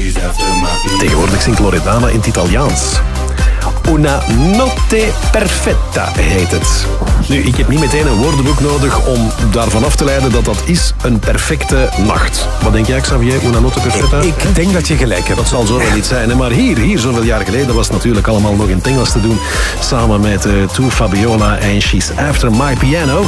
Tegenwoordig zingt Loredana in het Italiaans. Una notte perfetta heet het. Nu, ik heb niet meteen een woordenboek nodig om daarvan af te leiden dat dat is een perfecte nacht. Wat denk jij, Xavier? Una notte perfetta? Ik denk dat je gelijk hebt. Dat zal zo wel niet zijn. Hè? Maar hier, zoveel jaar geleden, was het natuurlijk allemaal nog in het Engels te doen. Samen met To Fabiola en She's After My Piano.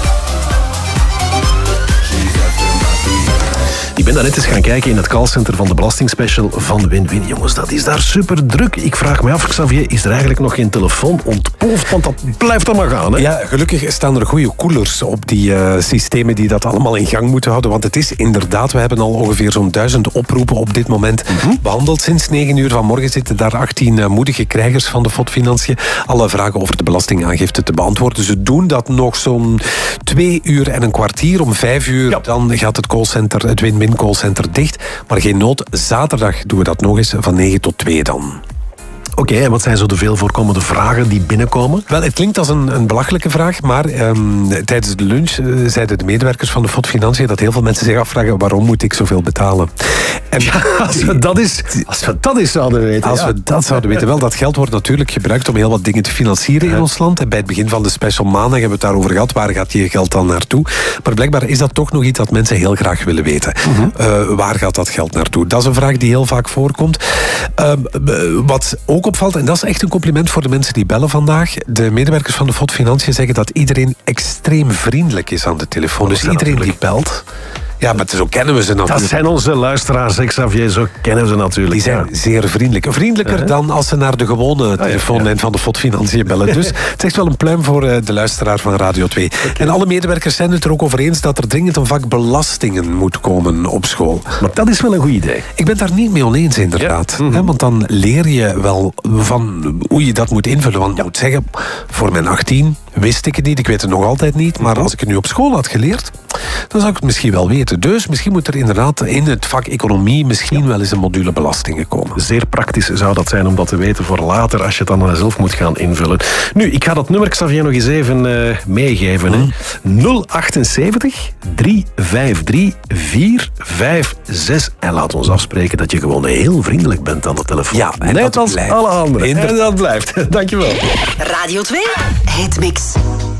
Ik ben daar net eens gaan kijken in het callcenter van de belastingspecial van Win-Win. Jongens, dat is daar super druk. Ik vraag me af, Xavier, is er eigenlijk nog geen telefoon ontploft? Want dat blijft dan maar gaan, hè? Ja, gelukkig staan er goede koelers op die systemen die dat allemaal in gang moeten houden. Want het is inderdaad, we hebben al ongeveer zo'n 1000 oproepen op dit moment behandeld. Sinds 9 uur vanmorgen zitten daar 18 moedige krijgers van de FOD Financiën alle vragen over de belastingaangifte te beantwoorden. Ze doen dat nog zo'n 2 uur en een kwartier. Om 5 uur dan gaat het callcenter, het Win-Win callcenter dicht. Maar geen nood, zaterdag doen we dat nog eens van 9 tot 2 dan. Oké, en wat zijn zo de veel voorkomende vragen die binnenkomen? Wel, het klinkt als een belachelijke vraag, maar tijdens de lunch zeiden de medewerkers van de FOD Financiën dat heel veel mensen zich afvragen waarom moet ik zoveel betalen. En als we dat eens zouden weten. Als we dat zouden weten. Wel, dat geld wordt natuurlijk gebruikt om heel wat dingen te financieren in ons land. En bij het begin van de special maandag hebben we het daarover gehad. Waar gaat je geld dan naartoe? Maar blijkbaar is dat toch nog iets dat mensen heel graag willen weten. Waar gaat dat geld naartoe? Dat is een vraag die heel vaak voorkomt. Wat ook opvalt, en dat is echt een compliment voor de mensen die bellen vandaag. De medewerkers van de FOD Financiën zeggen dat iedereen extreem vriendelijk is aan de telefoon. Dus iedereen die belt... Ja, maar zo kennen we ze natuurlijk. Dat zijn onze luisteraars, Xavier, zo kennen we ze natuurlijk. Die zijn zeer vriendelijk. Vriendelijker dan als ze naar de gewone telefoonlijn van de FOD Financiën bellen. Dus het is echt wel een pluim voor de luisteraar van Radio 2. En alle medewerkers zijn het er ook over eens dat er dringend een vak belastingen moet komen op school. Maar dat is wel een goed idee. Ik ben het daar niet mee oneens, inderdaad. Ja. Want dan leer je wel van hoe je dat moet invullen. Want ik moet zeggen, voor mijn 18 wist ik het niet. Ik weet het nog altijd niet. Maar als ik het nu op school had geleerd, dan zou ik het misschien wel weten. Dus misschien moet er inderdaad in het vak economie misschien wel eens een module belastingen komen. Zeer praktisch zou dat zijn om dat te weten voor later, als je het dan zelf moet gaan invullen. Nu, ik ga dat nummer, Xavier, nog eens even meegeven. 078 353 456. En laat ons afspreken dat je gewoon heel vriendelijk bent aan de telefoon. Ja, en net als blijft. alle anderen. En dat blijft. Dankjewel. Radio 2 Hitmix.